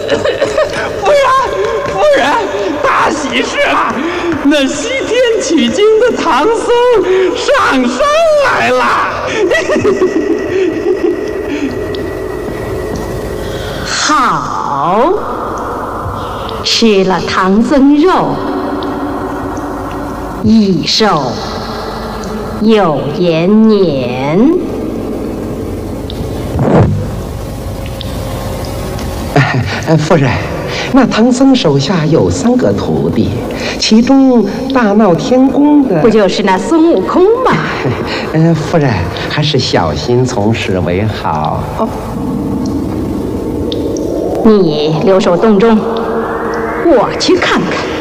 夫人，大喜事啊！那西天取经的唐僧上山来了。 好，吃了唐僧肉，益寿有延年。 夫人，那唐僧手下有3个徒弟，其中大闹天宫的， 不就是那孙悟空吗？ 夫人还是小心从事为好。 你留守洞中，我去看看。